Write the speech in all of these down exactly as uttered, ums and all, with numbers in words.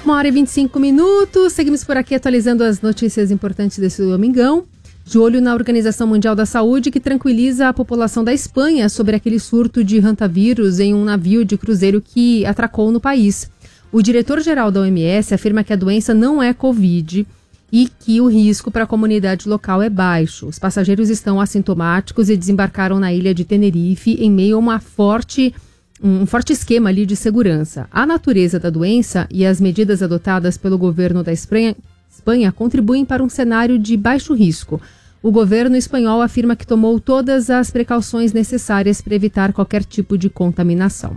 Uma hora e vinte e cinco minutos, seguimos por aqui atualizando as notícias importantes desse domingão. De olho na Organização Mundial da Saúde, que tranquiliza a população da Espanha sobre aquele surto de hantavírus em um navio de cruzeiro que atracou no país. O diretor-geral da O M S afirma que a doença não é Covid e que o risco para a comunidade local é baixo. Os passageiros estão assintomáticos e desembarcaram na ilha de Tenerife em meio a uma forte, um forte esquema ali de segurança. A natureza da doença e as medidas adotadas pelo governo da Espanha, Espanha contribuem para um cenário de baixo risco. O governo espanhol afirma que tomou todas as precauções necessárias para evitar qualquer tipo de contaminação.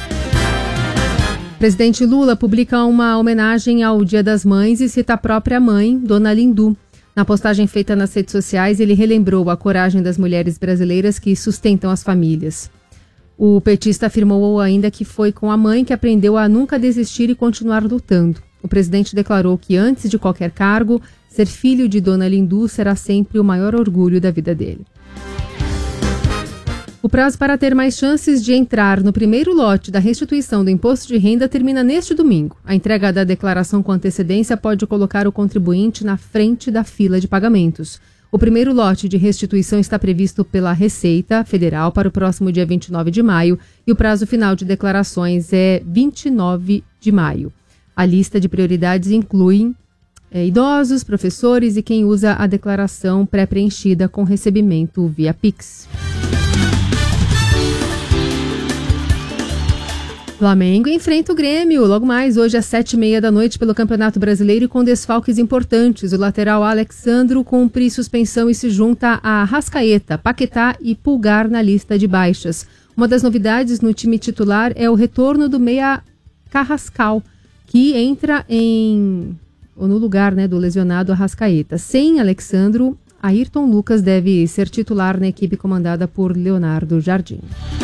O presidente Lula publica uma homenagem ao Dia das Mães e cita a própria mãe, Dona Lindu. Na postagem feita nas redes sociais, ele relembrou a coragem das mulheres brasileiras que sustentam as famílias. O petista afirmou ainda que foi com a mãe que aprendeu a nunca desistir e continuar lutando. O presidente declarou que, antes de qualquer cargo, ser filho de Dona Lindu será sempre o maior orgulho da vida dele. O prazo para ter mais chances de entrar no primeiro lote da restituição do imposto de renda termina neste domingo. A entrega da declaração com antecedência pode colocar o contribuinte na frente da fila de pagamentos. O primeiro lote de restituição está previsto pela Receita Federal para o próximo dia vinte e nove de maio e o prazo final de declarações é vinte e nove de maio. A lista de prioridades inclui é, idosos, professores e quem usa a declaração pré-preenchida com recebimento via Pix. Flamengo enfrenta o Grêmio logo mais hoje às sete e meia da noite pelo Campeonato Brasileiro e com desfalques importantes. O lateral Alexandro cumpre suspensão e se junta a Arrascaeta, Paquetá e Pulgar na lista de baixas. Uma das novidades no time titular é o retorno do meia Carrascal, que entra em ou no lugar né, do lesionado Arrascaeta. Sem Alexandro, Ayrton Lucas deve ser titular na equipe comandada por Leonardo Jardim.